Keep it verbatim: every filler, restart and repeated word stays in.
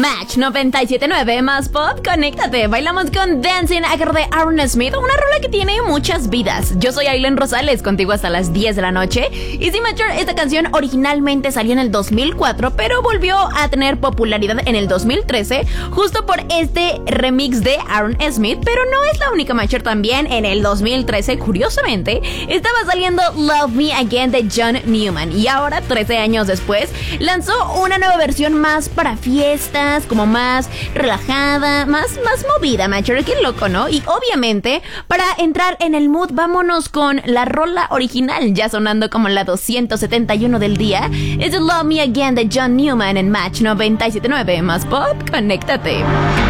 Match noventa y siete punto nueve más pop, conéctate. Bailamos con Dancing a cargo de Aaron Smith, una rola que tiene muchas vidas. Yo soy Aileen Rosales, contigo hasta las diez de la noche. Y sí, Matcher, esta canción originalmente salió en el dos mil cuatro, pero volvió a tener popularidad en el dos mil trece, justo por este remix de Aaron Smith. Pero no es la única, Matcher. También en el dos mil trece, curiosamente, estaba saliendo Love Me Again de John Newman. Y ahora, trece años después, lanzó una nueva versión más para fiestas, como más relajada, más, más movida, Matcher. Qué loco, ¿no? Y obviamente, para entrar en el mood, vámonos con la rola original, ya sonando como la doscientos setenta y uno del día. Es Love Me Again de John Newman en Match noventa y siete punto nueve más pop, conéctate.